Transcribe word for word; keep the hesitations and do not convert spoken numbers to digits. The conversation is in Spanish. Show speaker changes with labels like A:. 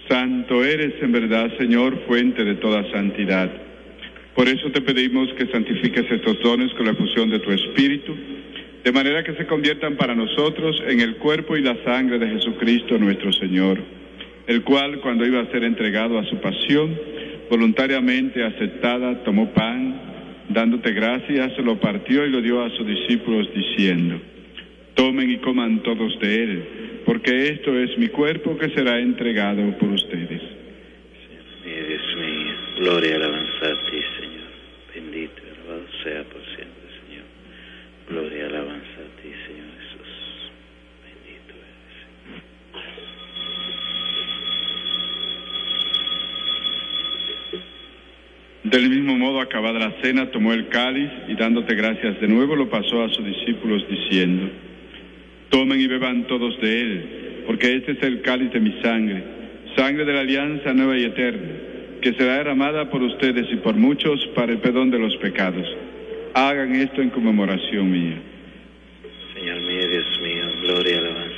A: Santo eres en verdad, Señor, fuente de toda santidad. Por eso te pedimos que santifiques estos dones con la efusión de tu Espíritu, de manera que se conviertan para nosotros en el cuerpo y la sangre de Jesucristo nuestro Señor, el cual, cuando iba a ser entregado a su pasión, voluntariamente aceptada, tomó pan, dándote gracias, lo partió y lo dio a sus discípulos, diciendo: tomen y coman todos de él, porque esto es mi cuerpo que será entregado por ustedes.
B: Señor, Dios mío, gloria y alabanza a ti, Señor. Bendito y alabado sea por siempre, Señor. Gloria y alabanza a ti, Señor Jesús. Bendito eres,
A: Señor. Del mismo modo, acabada la cena, tomó el cáliz y dándote gracias de nuevo, lo pasó a sus discípulos, diciendo: tomen y beban todos de él, porque este es el cáliz de mi sangre, sangre de la alianza nueva y eterna, que será derramada por ustedes y por muchos para el perdón de los pecados. Hagan esto en conmemoración mía.
B: Señor mío, Dios mío, gloria y alabanza